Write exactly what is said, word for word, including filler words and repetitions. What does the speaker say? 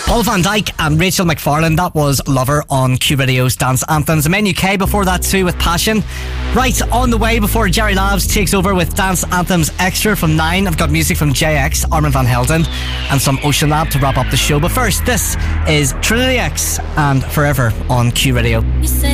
Paul van Dyk and Rachel McFarlane, that was Lover on Q Radio's Dance Anthems. Men U K before that too with Passion. Right, on the way before Jerry Labs takes over with Dance Anthems Extra from nine. I've got music from J X, Armin van Helden, and some Ocean Lab to wrap up the show. But first, this is Trinity X and Forever on Q Radio.